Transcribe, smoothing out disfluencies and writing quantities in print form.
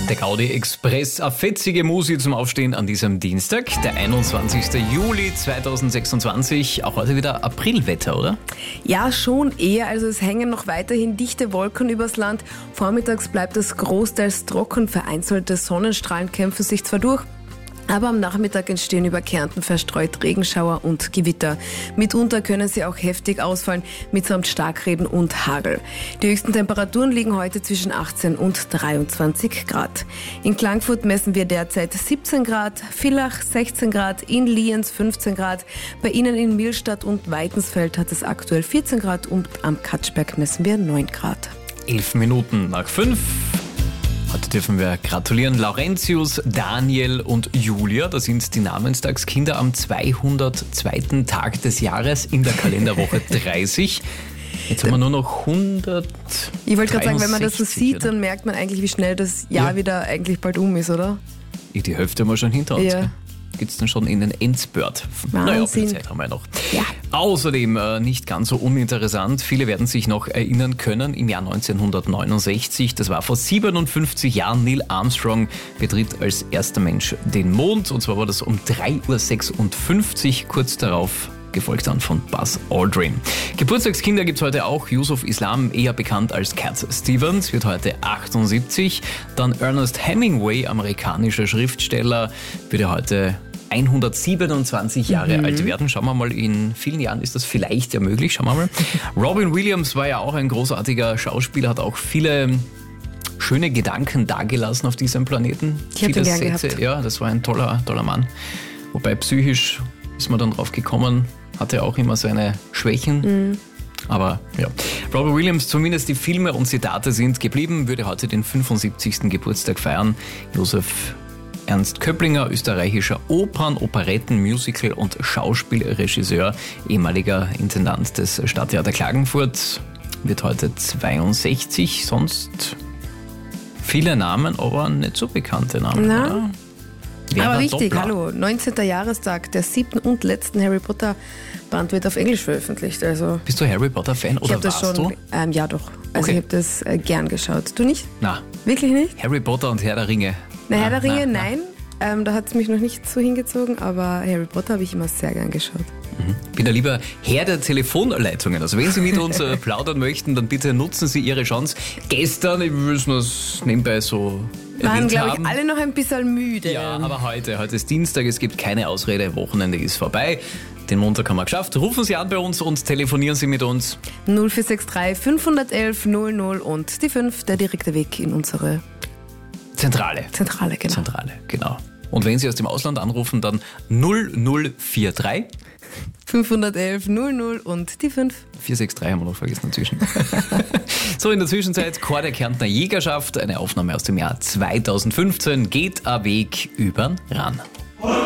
Der Gaudi Express, eine fetzige Musik zum Aufstehen an diesem Dienstag, der 21. Juli 2026. Auch heute wieder Aprilwetter, oder? Ja, schon eher. Also es hängen noch weiterhin dichte Wolken übers Land. Vormittags bleibt es großteils trocken. Vereinzelte Sonnenstrahlen kämpfen sich zwar durch, aber am Nachmittag entstehen über Kärnten verstreut Regenschauer und Gewitter. Mitunter können sie auch heftig ausfallen, mitsamt Starkregen und Hagel. Die höchsten Temperaturen liegen heute zwischen 18 und 23 Grad. In Klagenfurt messen wir derzeit 17 Grad, Villach 16 Grad, in Lienz 15 Grad. Bei Ihnen in Millstatt und Weitensfeld hat es aktuell 14 Grad und am Katschberg messen wir 9 Grad. 11 Minuten nach 5. Heute dürfen wir gratulieren. Laurentius, Daniel und Julia, das sind die Namenstagskinder am 202. Tag des Jahres in der Kalenderwoche 30. Jetzt haben wir nur noch 100. Ich wollte gerade sagen, wenn man das so sieht, dann merkt man eigentlich, wie schnell das Jahr wieder eigentlich bald ist, oder? Die Hälfte haben wir schon hinter uns. Ja. Geht es dann schon in den Endspurt. Naja, viel Zeit haben wir noch. Ja. Außerdem, nicht ganz so uninteressant, viele werden sich noch erinnern können, im Jahr 1969, das war vor 57 Jahren, Neil Armstrong betritt als erster Mensch den Mond. Und zwar war das um 3:56 Uhr, kurz darauf gefolgt dann von Buzz Aldrin. Geburtstagskinder gibt es heute auch. Yusuf Islam, eher bekannt als Cat Stevens, wird heute 78. Dann Ernest Hemingway, amerikanischer Schriftsteller, wird heute 127 Jahre alt werden. Schauen wir mal, in vielen Jahren ist das vielleicht ja möglich. Schauen wir mal. Robin Williams war ja auch ein großartiger Schauspieler, hat auch viele schöne Gedanken dagelassen auf diesem Planeten. Ich habe ihn gern gehabt. Ja, das war ein toller Mann. Wobei psychisch ist man dann drauf gekommen, hatte auch immer seine Schwächen. Aber ja, Robin Williams, zumindest die Filme und Zitate sind geblieben, würde heute den 75. Geburtstag feiern. Josef Ernst Köpplinger, österreichischer Opern-, Operetten-, Musical- und Schauspielregisseur, ehemaliger Intendant des Stadttheater Klagenfurt, wird heute 62. Sonst viele Namen, aber nicht so bekannte Namen. Na? Aber wichtig, Doppler. hallo, 19. Jahrestag der 7. und letzten Harry Potter Band wird auf Englisch veröffentlicht. Also Bist du Harry Potter Fan ich oder habe das warst schon, du? ja doch. Also Okay. ich habe das gern geschaut. Du nicht? Na, Wirklich nicht? Harry Potter und Herr der Ringe. Na, Herr der Ringe, na. nein. Da hat es mich noch nicht so hingezogen, aber Harry Potter habe ich immer sehr gern geschaut. Ich bin ja lieber Herr der Telefonleitungen. Also wenn Sie mit uns plaudern möchten, dann bitte nutzen Sie Ihre Chance. Gestern, wir müssen das nebenbei so Waren, erwähnt glaube ich, haben. alle noch ein bisschen müde. Ja, aber heute ist Dienstag, es gibt keine Ausrede, Wochenende ist vorbei. Den Montag haben wir geschafft. Rufen Sie an bei uns und telefonieren Sie mit uns. 0463 511 00 und die 5, der direkte Weg in unsere Zentrale. Zentrale, genau. Zentrale, genau. Und wenn Sie aus dem Ausland anrufen, dann 0043 511 00 und die 5. 463 haben wir noch vergessen inzwischen. So, in der Zwischenzeit Chor der Kärntner Jägerschaft, eine Aufnahme aus dem Jahr 2015, geht ein Weg übern Rann.